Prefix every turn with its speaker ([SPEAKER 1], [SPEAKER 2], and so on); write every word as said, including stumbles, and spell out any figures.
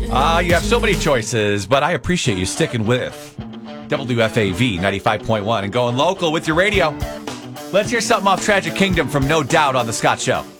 [SPEAKER 1] Ah, uh, you have so many choices, but I appreciate you sticking with W F A V ninety-five point one and going local with your radio. Let's hear something off Tragic Kingdom from No Doubt on The Scott Show.